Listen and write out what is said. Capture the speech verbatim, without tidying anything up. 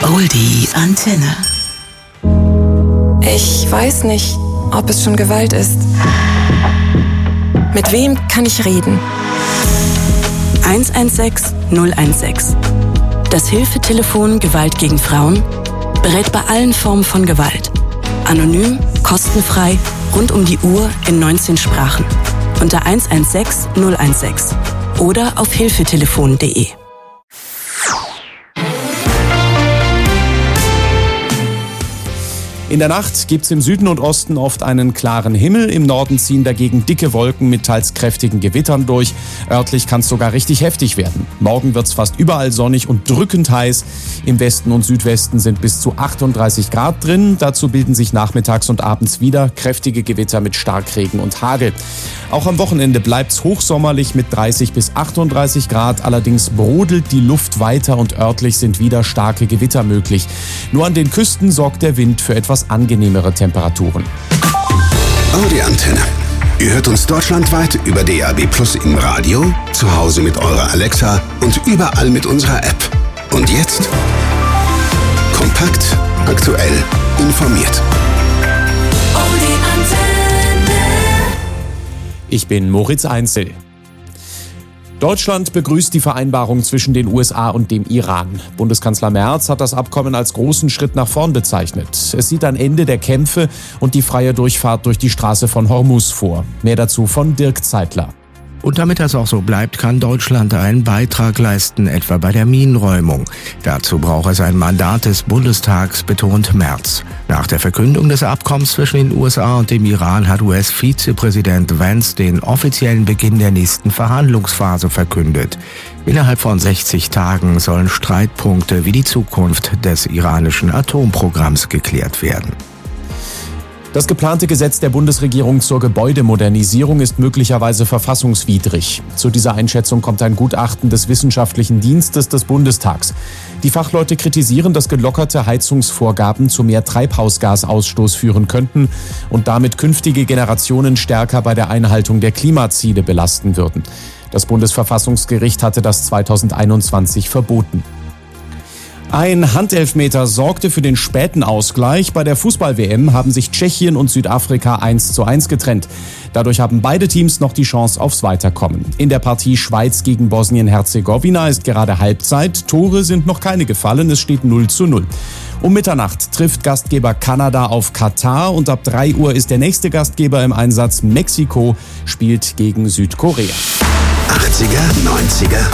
Oldie Antenne. Ich weiß nicht, ob es schon Gewalt ist. Mit wem kann ich reden? eins eins sechs null eins sechs. Das Hilfetelefon Gewalt gegen Frauen berät bei allen Formen von Gewalt. Anonym, kostenfrei, rund um die Uhr in neunzehn Sprachen. Unter eins eins sechs null eins sechs oder auf hilfetelefon punkt de. In der Nacht gibt's im Süden und Osten oft einen klaren Himmel. Im Norden ziehen dagegen dicke Wolken mit teils kräftigen Gewittern durch. Örtlich kann es sogar richtig heftig werden. Morgen wird's fast überall sonnig und drückend heiß. Im Westen und Südwesten sind bis zu achtunddreißig Grad drin. Dazu bilden sich nachmittags und abends wieder kräftige Gewitter mit Starkregen und Hagel. Auch am Wochenende bleibt's hochsommerlich mit dreißig bis achtunddreißig Grad. Allerdings brodelt die Luft weiter und örtlich sind wieder starke Gewitter möglich. Nur an den Küsten sorgt der Wind für etwas angenehmere Temperaturen. Oldie Antenne. Ihr hört uns deutschlandweit über D A B Plus im Radio, zu Hause mit eurer Alexa und überall mit unserer App. Und jetzt kompakt, aktuell, informiert. Oldie Antenne. Ich bin Moritz Einzel. Deutschland begrüßt die Vereinbarung zwischen den U S A und dem Iran. Bundeskanzler Merz hat das Abkommen als großen Schritt nach vorn bezeichnet. Es sieht ein Ende der Kämpfe und die freie Durchfahrt durch die Straße von Hormuz vor. Mehr dazu von Dirk Zeitler. Und damit das auch so bleibt, kann Deutschland einen Beitrag leisten, etwa bei der Minenräumung. Dazu braucht es ein Mandat des Bundestags, betont Merz. Nach der Verkündung des Abkommens zwischen den U S A und dem Iran hat U S-Vizepräsident Vance den offiziellen Beginn der nächsten Verhandlungsphase verkündet. Innerhalb von sechzig Tagen sollen Streitpunkte wie die Zukunft des iranischen Atomprogramms geklärt werden. Das geplante Gesetz der Bundesregierung zur Gebäudemodernisierung ist möglicherweise verfassungswidrig. Zu dieser Einschätzung kommt ein Gutachten des Wissenschaftlichen Dienstes des Bundestags. Die Fachleute kritisieren, dass gelockerte Heizungsvorgaben zu mehr Treibhausgasausstoß führen könnten und damit künftige Generationen stärker bei der Einhaltung der Klimaziele belasten würden. Das Bundesverfassungsgericht hatte das zweitausendeinundzwanzig verboten. Ein Handelfmeter sorgte für den späten Ausgleich. Bei der Fußball-W M haben sich Tschechien und Südafrika eins zu eins getrennt. Dadurch haben beide Teams noch die Chance aufs Weiterkommen. In der Partie Schweiz gegen Bosnien-Herzegowina ist gerade Halbzeit. Tore sind noch keine gefallen, es steht null zu null. Um Mitternacht trifft Gastgeber Kanada auf Katar und ab drei Uhr ist der nächste Gastgeber im Einsatz. Mexiko spielt gegen Südkorea. achtziger, neunziger